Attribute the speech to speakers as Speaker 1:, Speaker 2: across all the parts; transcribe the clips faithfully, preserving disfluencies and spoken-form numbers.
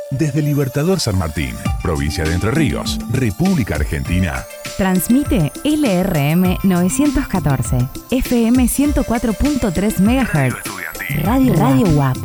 Speaker 1: Desde Libertador San Martín, provincia de Entre Ríos, República Argentina.
Speaker 2: Transmite L R M novecientos catorce, F M ciento cuatro punto tres megahertz. Radio Radio U A P.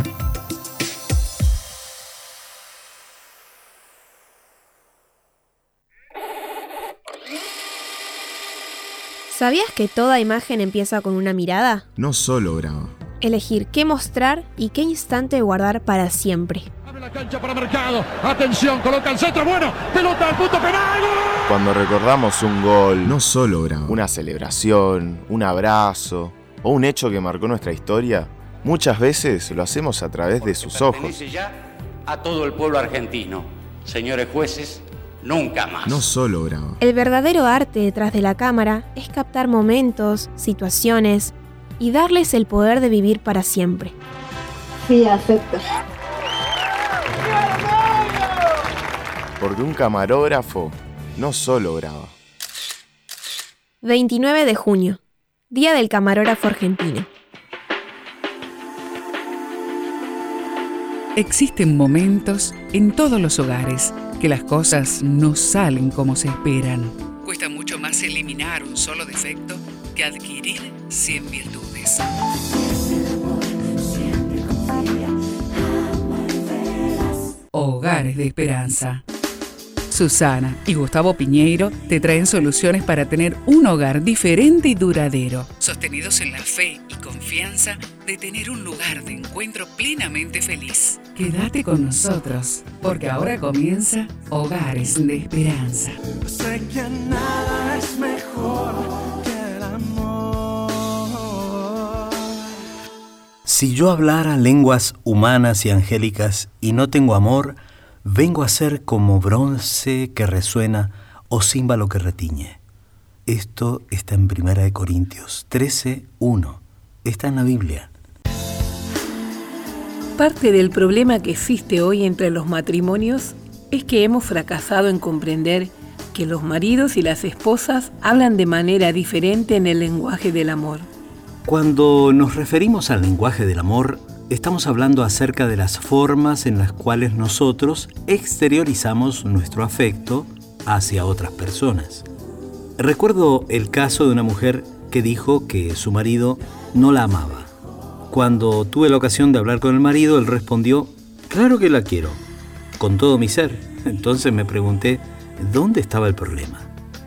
Speaker 3: ¿Sabías que toda imagen empieza con una mirada?
Speaker 4: No solo graba.
Speaker 3: Elegir qué mostrar y qué instante guardar para siempre.
Speaker 5: Abre la cancha para Mercado. Atención, coloca el centro. Bueno, pelota al punto penal.
Speaker 4: Cuando recordamos un gol, no solo graba. Una celebración, un abrazo o un hecho que marcó nuestra historia, muchas veces lo hacemos a través de sus ojos.
Speaker 6: Pertenece ya a todo el pueblo argentino. Señores jueces, nunca más.
Speaker 4: No solo graba.
Speaker 3: El verdadero arte detrás de la cámara es captar momentos, situaciones y darles el poder de vivir para siempre.
Speaker 7: Sí, acepto.
Speaker 4: Porque un camarógrafo no solo graba.
Speaker 3: veintinueve de junio, Día del Camarógrafo Argentino.
Speaker 8: Existen momentos en todos los hogares que las cosas no salen como se esperan. Cuesta mucho más eliminar un solo defecto que adquirir cien virtudes. Hogares de Esperanza. Susana y Gustavo Piñeiro te traen soluciones para tener un hogar diferente y duradero, sostenidos en la fe y confianza de tener un lugar de encuentro plenamente feliz. Quédate con nosotros, porque ahora comienza Hogares de Esperanza.
Speaker 9: Sé que nada es mejor que el amor.
Speaker 10: Si yo hablara lenguas humanas y angélicas y no tengo amor, vengo a ser como bronce que resuena o címbalo que retiñe. Esto está en Primera de Corintios trece, uno. Está en la Biblia.
Speaker 11: Parte del problema que existe hoy entre los matrimonios es que hemos fracasado en comprender que los maridos y las esposas hablan de manera diferente en el lenguaje del amor.
Speaker 10: Cuando nos referimos al lenguaje del amor, estamos hablando acerca de las formas en las cuales nosotros exteriorizamos nuestro afecto hacia otras personas. Recuerdo el caso de una mujer que dijo que su marido no la amaba. Cuando tuve la ocasión de hablar con el marido, él respondió: claro que la quiero, con todo mi ser. Entonces me pregunté, ¿dónde estaba el problema?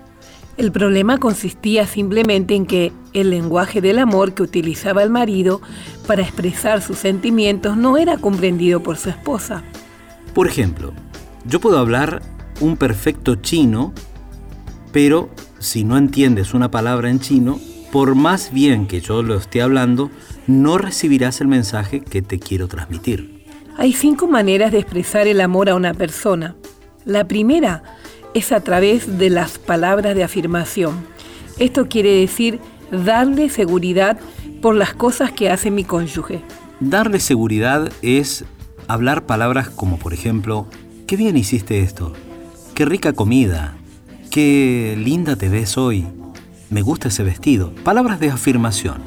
Speaker 11: El problema consistía simplemente en que el lenguaje del amor que utilizaba el marido para expresar sus sentimientos no era comprendido por su esposa.
Speaker 10: Por ejemplo, yo puedo hablar un perfecto chino, pero si no entiendes una palabra en chino, por más bien que yo lo esté hablando, no recibirás el mensaje que te quiero transmitir.
Speaker 11: Hay cinco maneras de expresar el amor a una persona. La primera es a través de las palabras de afirmación. Esto quiere decir darle seguridad por las cosas que hace mi cónyuge.
Speaker 10: Darle seguridad es hablar palabras como, por ejemplo, qué bien hiciste esto, qué rica comida, qué linda te ves hoy, me gusta ese vestido. Palabras de afirmación.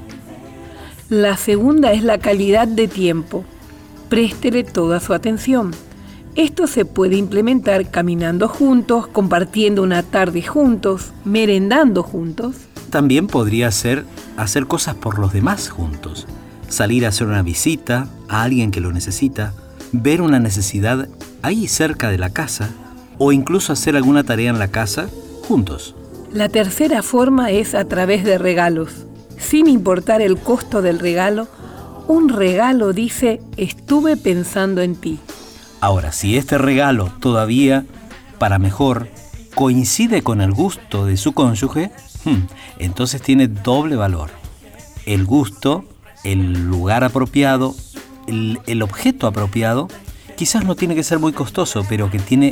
Speaker 11: La segunda es la calidad de tiempo. Préstele toda su atención. Esto se puede implementar caminando juntos, compartiendo una tarde juntos, merendando juntos.
Speaker 10: También podría ser hacer cosas por los demás juntos. Salir a hacer una visita a alguien que lo necesita, ver una necesidad ahí cerca de la casa o incluso hacer alguna tarea en la casa juntos.
Speaker 11: La tercera forma es a través de regalos. Sin importar el costo del regalo, un regalo dice: estuve pensando en ti.
Speaker 10: Ahora, si este regalo todavía, para mejor, coincide con el gusto de su cónyuge, entonces tiene doble valor. El gusto, el lugar apropiado, el, el objeto apropiado, quizás no tiene que ser muy costoso, pero que tiene